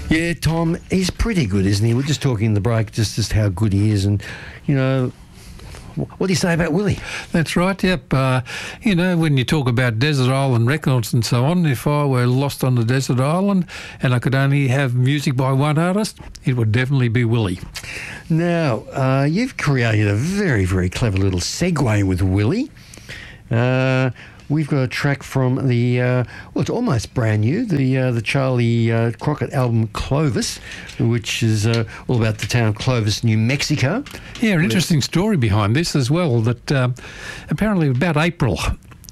Yeah, Tom, he's pretty good, isn't he? We're just talking in the break, just how good he is. And, you know, what do you say about Willie? That's right, yep. You know, when you talk about desert island records and so on, if I were lost on a desert island and I could only have music by one artist, it would definitely be Willie. Now, you've created a very, very clever little segue with Willie. We've got a track from the, well, it's almost brand new, the Charlie Crockett album Clovis, which is all about the town of Clovis, New Mexico. Yeah, an interesting story behind this as well, that apparently about April,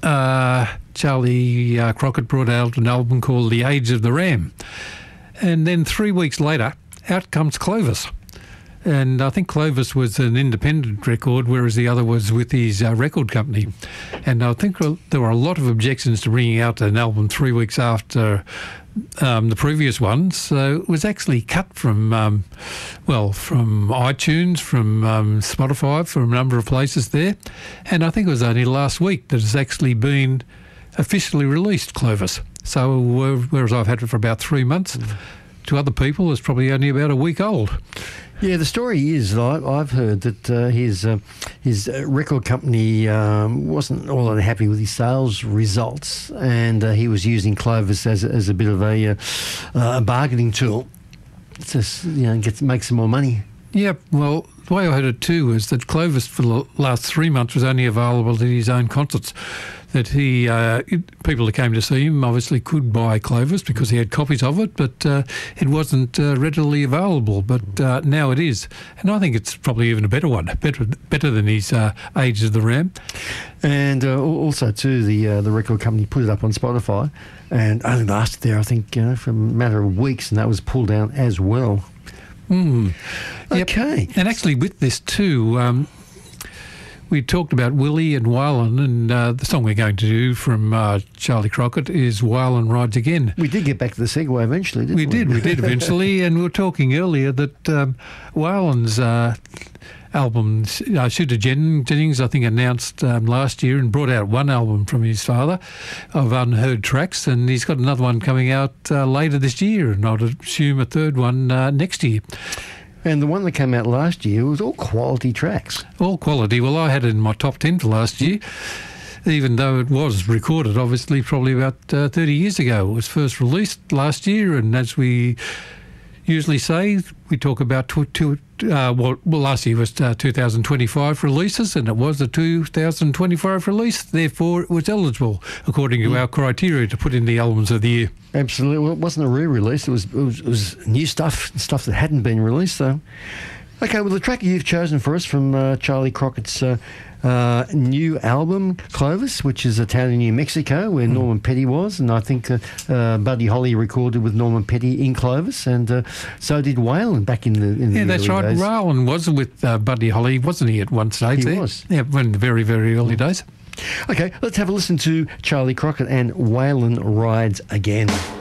Charlie Crockett brought out an album called The Age of the Ram. And then 3 weeks later, out comes Clovis. And I think Clovis was an independent record, whereas the other was with his record company. And I think there were a lot of objections to bringing out an album 3 weeks after the previous one. So it was actually cut from, from iTunes, from Spotify, from a number of places there. And I think it was only last week that it's actually been officially released, Clovis. So whereas I've had it for about 3 months, to other people it's probably only about a week old. Yeah, the story is I've heard that his record company wasn't all that happy with his sales results, and he was using Clovis as a bit of a bargaining tool to make some more money. Yeah, well, the way I heard it too was that Clovis for the last 3 months was only available at his own concerts. That people who came to see him obviously could buy Clovis because he had copies of it, but it wasn't readily available. But now it is, and I think it's probably even a better one, better than his Age of the Ram. And also too, the record company put it up on Spotify, and only lasted there, I think, for a matter of weeks, and that was pulled down as well. Okay. Yep. And actually with this too, we talked about Willie and Waylon, and the song we're going to do from Charlie Crockett is Waylon Rides Again. We did get back to the segue eventually, didn't we? We did eventually, and we were talking earlier that Waylon's album, Shooter Jennings, I think, announced last year and brought out one album from his father of unheard tracks, and he's got another one coming out later this year, and I'd assume a third one next year. And the one that came out last year was all quality tracks. All quality. Well, I had it in my top 10 for last year, even though it was recorded, obviously, probably about 30 years ago. It was first released last year, and as we usually say, we talk about last year was 2025 releases, and it was a 2025 release. Therefore, it was eligible according to our criteria to put in the albums of the year. Absolutely. Well, it wasn't a re-release. It was new stuff that hadn't been released. So, okay. Well, the track you've chosen for us from Charlie Crockett's new album, Clovis, which is a town in New Mexico where Norman Petty was, and I think Buddy Holly recorded with Norman Petty in Clovis, and so did Waylon back in the yeah, that's early right. days. Waylon was with Buddy Holly, wasn't he, at one stage? He was. Yeah, in the very, very early days. Okay, let's have a listen to Charlie Crockett and Waylon Rides Again.